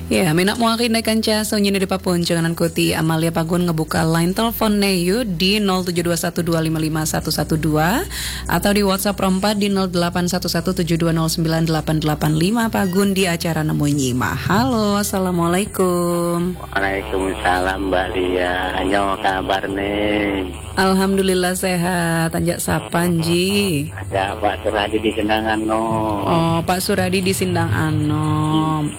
Ya, minak mo akin kanca so nyini di papun jangan kuti Amalia Pagun ngebuka line telepon neyu di 0721255112 atau di WhatsApp rompat di 081172098885 Pagun di acara Nemu Nyima. Halo, assalamualaikum. Waalaikumsalam Mbak Lia. Anyo kabar nih? Alhamdulillah sehat. Anjak Sapanji. Ada Pak Suradi di Sindangan no. Oh, Pak Suradi di Sindang Anom.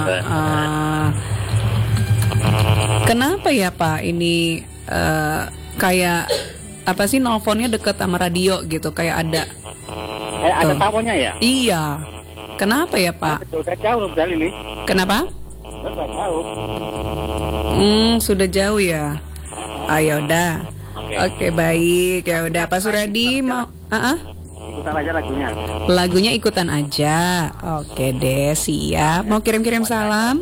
Kenapa ya Pak ini kayak apa sih nelfonnya deket sama radio gitu kayak ada ada tamunya ya? Iya. Kenapa ya Pak? Sudah jauh dari ini. Kenapa? Sudah jauh. Sudah jauh ya. Ayo dah. Oke, baik. Ya udah Pak Suradi mau Ikutan aja lagunya. Lagunya ikutan aja. Oke deh, siap. Mau kirim-kirim salam?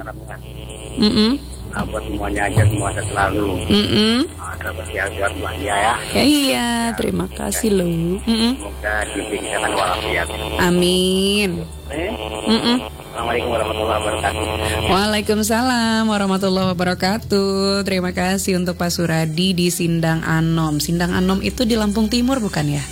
Buat semuanya aja, semua sehat selalu. Ada bersiap-siap bahagia ya. Iya, terima kasih loh. Semoga diberikan walafiat. Amin. Assalamualaikum warahmatullahi wabarakatuh. Waalaikumsalam warahmatullahi wabarakatuh. Terima kasih untuk Pak Suradi di Sindang Anom. Sindang Anom itu di Lampung Timur bukan ya?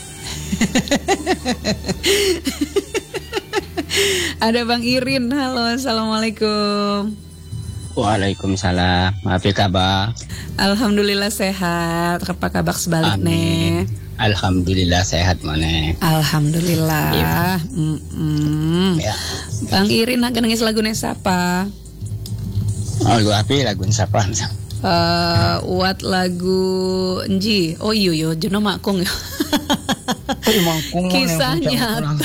Ada Bang Irin. Halo, assalamualaikum. Waalaikumsalam. Apa kabar? Alhamdulillah sehat. Apa kabar sebaliknya? Alhamdulillah sehat mana? Alhamdulillah. Ya. Bang Irin nak nangis lagu siapa? Lagu apa? Lagu siapa? Uat lagu Nji. Oh iyo yo, jono makung yo. Kisah nyata.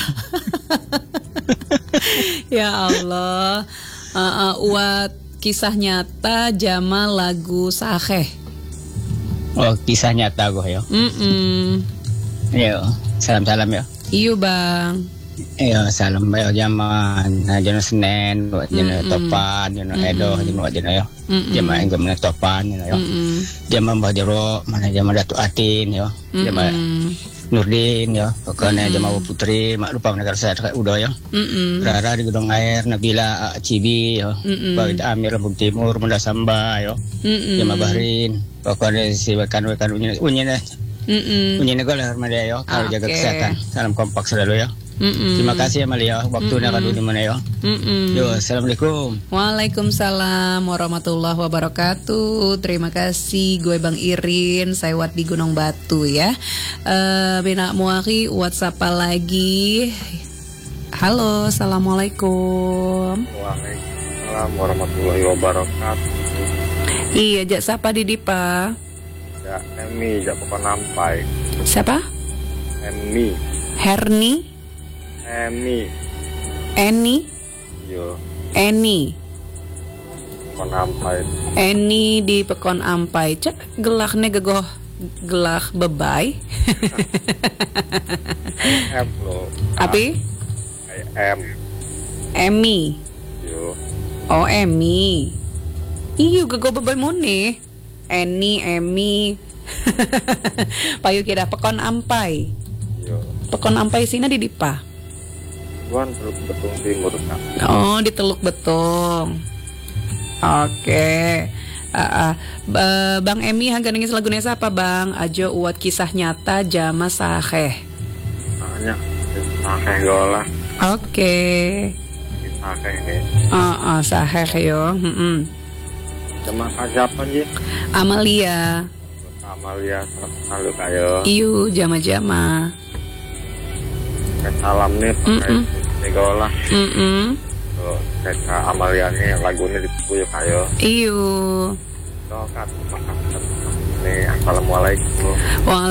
Ya Allah. Uat kisah nyata jama lagu Saheh. Oh, kisah nyata gue yo. Yo, salam yo. Iyo bang. Yo, salam yo zaman jono Senen, jono Topan, jono Edo, jono yo. Jama enggak mana Topan yo. Jama Mbah Jero, mana jama Datu Atin yo. Jama Nurdin yo. Pokoknya jama Putri, mak lupa negara saya kayak udah yo. Rara di Gedung Air, Nabila Cibi yo. Bagi Amir Lampung Timur, Munda Samba yo. Jama Bahrin. Pokoknya si wekan unyanya gue lah Malia yo. Kalau jaga kesehatan. Salam kompak selalu yo. Terima kasih ya Malia. Waktunya kan di mana yo. Yo, assalamualaikum. Waalaikumsalam warahmatullahi wabarakatuh. Terima kasih gue Bang Irin. Saya Wat di Gunung Batu ya. Bina Muari WhatsApp lagi. Halo, assalamualaikum. Waalaikumsalam warahmatullahi wabarakatuh. Iya, jak siapa di Dipa? Ya, Emi, jak Papa Nampai. Siapa? Emi. Herni? Emi. Eni? Yo, Eni. Papa Nampai. Eni di Pekon Ampai. Cek gelaknya gegoh gelak bebay. M lo. Api? M. Emi. Yo. Oh, Emi. Iyo gegoh bebay mone. Eni, Emi. Payu kira Pekon Ampai. Yo. Pekon Ampai sini di Dipa. Tuan Teluk Betung Timur kan. Oh, di Teluk Betung. Oke. Bang Emi harga nangis lagu siapa Bang? Ajo uat kisah nyata jama Saheh. Hanya Saheh gola. Oke. Saheh nih. Saheh yo. Cuma siapa sih? Amalia. Amalia selalu kayo. Iyu jama-jama. Salam nih pakai gola. Kayak Amalia nih lagunya dipuyo kayo. Iyu. Dokat makasih nih. Assalamualaikum.